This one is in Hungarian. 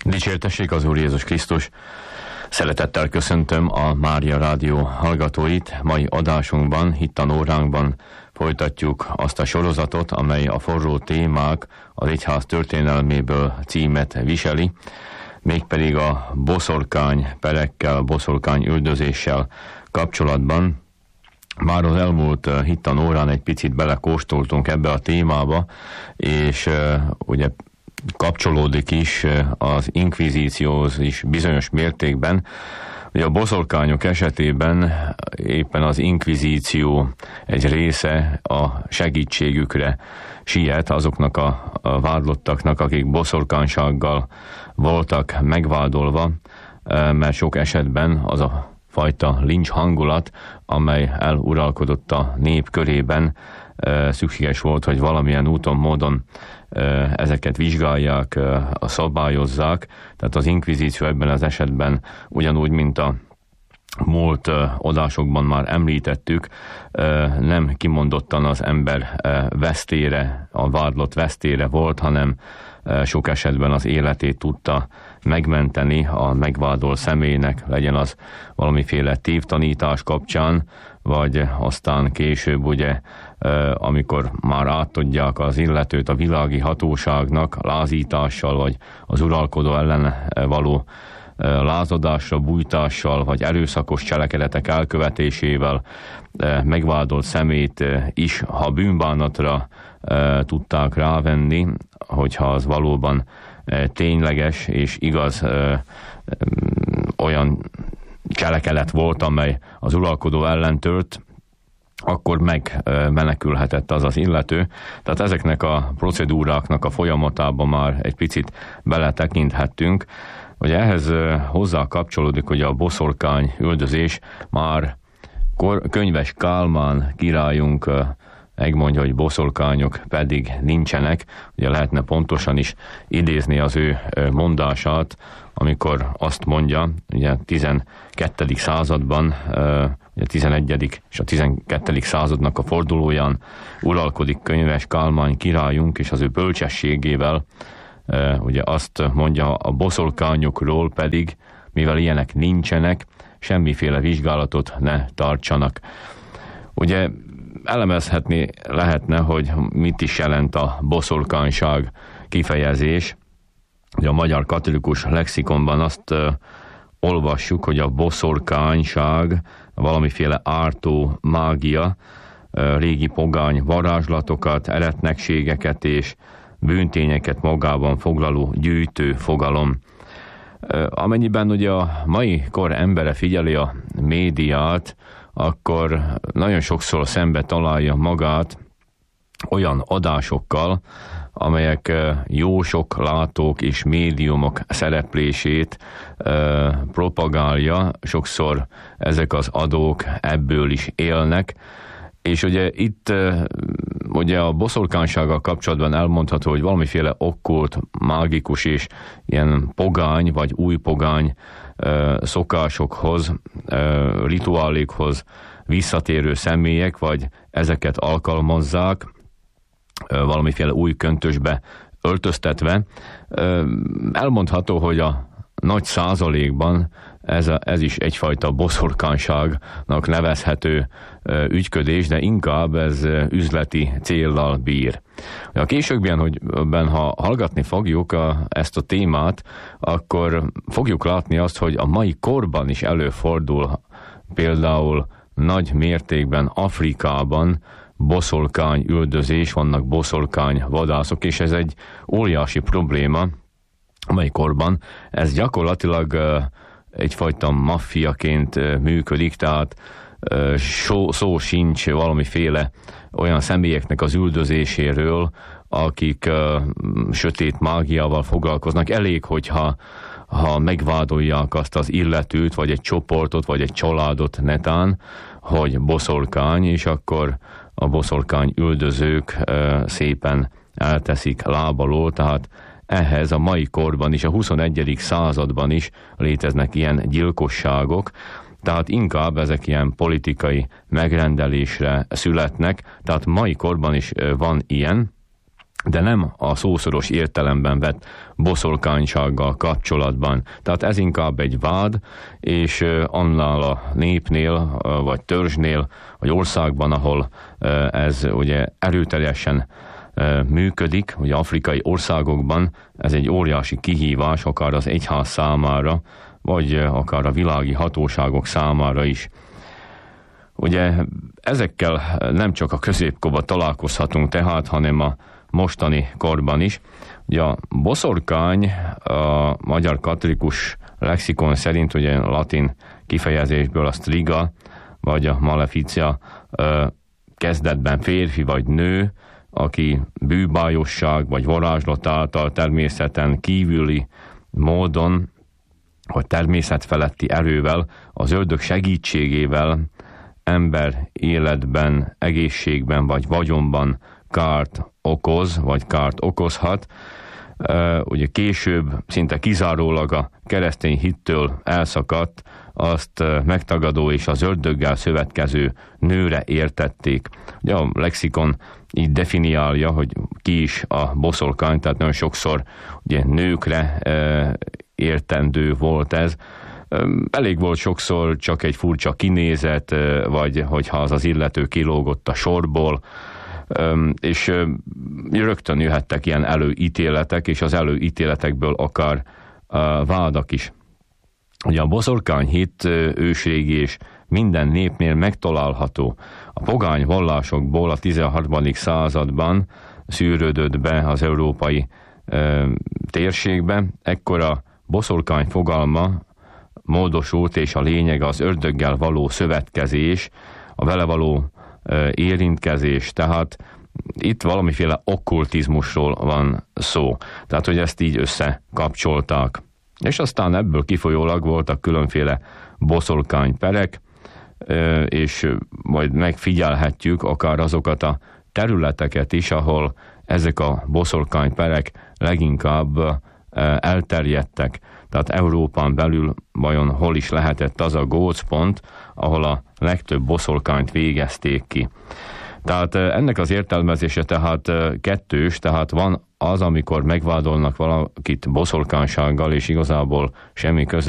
Dicsértessék az Úr Jézus Krisztus! Szeretettel köszöntöm a Mária Rádió hallgatóit. Mai adásunkban, hittanóránkban folytatjuk azt a sorozatot, amely a forró témák az egyház történelméből címet viseli, mégpedig a boszorkány perekkel, boszorkány üldözéssel kapcsolatban. Már az elmúlt hittanórán egy picit belekóstoltunk ebbe a témába, és ugye kapcsolódik is az inkvizícióhoz is bizonyos mértékben. Ugye a boszorkányok esetében éppen az inkvizíció egy része a segítségükre siet azoknak a vádlottaknak, akik boszorkánysággal voltak megvádolva, mert sok esetben az a fajta lincs hangulat, amely eluralkodott a nép körében, szükséges volt, hogy valamilyen úton, módon ezeket vizsgálják, szabályozzák. Tehát az inkvizíció ebben az esetben ugyanúgy, mint a múlt adásokban már említettük, nem kimondottan az ember vesztére, a vádlott vesztére volt, hanem sok esetben az életét tudta megmenteni a megvádolt személynek, legyen az valamiféle tévtanítás kapcsán, vagy aztán később ugye, amikor már átadják az illetőt a világi hatóságnak lázítással, vagy az uralkodó ellen való lázadásra, bújtással, vagy erőszakos cselekedetek elkövetésével megvádolt szemét is, ha bűnbánatra tudták rávenni, hogyha az valóban tényleges és igaz olyan cselekedet volt, amely az uralkodó ellen tört, akkor megmenekülhetett az illető. Tehát ezeknek a procedúráknak a folyamatában már egy picit beletekinthettünk. Ugye ehhez hozzá kapcsolódik, hogy a boszorkány üldözés már Könyves Kálmán királyunk megmondja, hogy boszorkányok pedig nincsenek. Ugye lehetne pontosan is idézni az ő mondását, amikor azt mondja, ugye 12. században, ugye 11. és a 12. századnak a fordulóján uralkodik Könyves Kálmán királyunk, és az ő bölcsességével ugye azt mondja, a boszorkányokról pedig, mivel ilyenek nincsenek, semmiféle vizsgálatot ne tartsanak. Ugye elemezhetni lehetne, hogy mit is jelent a boszorkányság kifejezés. Ugye a magyar katolikus lexikonban azt olvassuk, hogy a boszorkányság valamiféle ártó mágia, régi pogány varázslatokat, eretnekségeket és bűntényeket magában foglaló gyűjtő fogalom. Amennyiben ugye a mai kor embere figyeli a médiát, akkor nagyon sokszor szembe találja magát olyan adásokkal, amelyek jósok, látók és médiumok szereplését propagálja. Sokszor ezek az adók ebből is élnek, és ugye itt ugye a boszorkánysággal kapcsolatban elmondható, hogy valamiféle okkult, mágikus és ilyen pogány vagy új pogány szokásokhoz, rituálékhoz visszatérő személyek, vagy ezeket alkalmazzák, valamiféle új köntösbe öltöztetve. Elmondható, hogy a nagy százalékban ez is egyfajta boszorkányságnak nevezhető ügyködés, de inkább ez üzleti céllal bír. A későbbiben, ha hallgatni fogjuk ezt a témát, akkor fogjuk látni azt, hogy a mai korban is előfordul például nagy mértékben Afrikában boszorkány üldözés, vannak boszorkány vadászok, és ez egy óriási probléma a mai korban. Ez gyakorlatilag egyfajta maffiaként működik, tehát szó sincs valamiféle olyan személyeknek az üldözéséről, akik sötét mágiával foglalkoznak. Elég, hogyha megvádolják azt az illetőt, vagy egy csoportot, vagy egy családot netán, hogy boszorkány, és akkor a boszorkány üldözők szépen elteszik lábalól, tehát ehhez a mai korban is, a 21. században is léteznek ilyen gyilkosságok, tehát inkább ezek ilyen politikai megrendelésre születnek, tehát mai korban is van ilyen, de nem a szószoros értelemben vett boszorkánysággal kapcsolatban. Tehát ez inkább egy vád, és annál a népnél, vagy törzsnél, vagy országban, ahol ez ugye erőteljesen működik, ugye afrikai országokban ez egy óriási kihívás, akár az egyház számára, vagy akár a világi hatóságok számára is. Ugye ezekkel nem csak a középkorban találkozhatunk tehát, hanem a mostani korban is. Ugye a boszorkány a magyar katolikus lexikon szerint, ugye latin kifejezésből a striga, vagy a maleficia kezdetben férfi vagy nő, aki bűbájosság vagy varázslat által természeten kívüli módon, vagy természetfeletti erővel, az ördög segítségével ember életben, egészségben vagy vagyonban kárt okoz, vagy kárt okozhat. Ugye később szinte kizárólag a keresztény hittől elszakadt, azt megtagadó és az ördöggel szövetkező nőre értették. Ugye a lexikon így definiálja, hogy ki is a boszorkány, tehát nagyon sokszor ugye nőkre értendő volt ez. Elég volt sokszor csak egy furcsa kinézet, vagy hogyha az illető kilógott a sorból, és rögtön jöhettek ilyen előítéletek, és az előítéletekből akár vádak is. Ugye a boszorkány hit ősrégi és minden népnél megtalálható. A pogány vallásokból a 13. században szűrődött be az európai térségbe, ekkor a boszorkány fogalma módosult, és a lényeg az ördöggel való szövetkezés, a vele való érintkezés, tehát itt valamiféle okkultizmusról van szó. Tehát, hogy ezt így összekapcsolták. És aztán ebből kifolyólag voltak különféle boszorkányperek, és majd megfigyelhetjük akár azokat a területeket is, ahol ezek a boszorkányperek leginkább elterjedtek. Tehát Európán belül vajon hol is lehetett az a gócpont, ahol a legtöbb boszorkányt végezték ki. Tehát ennek az értelmezése tehát kettős, tehát van az, amikor megvádolnak valakit boszorkánysággal, és igazából semmi köze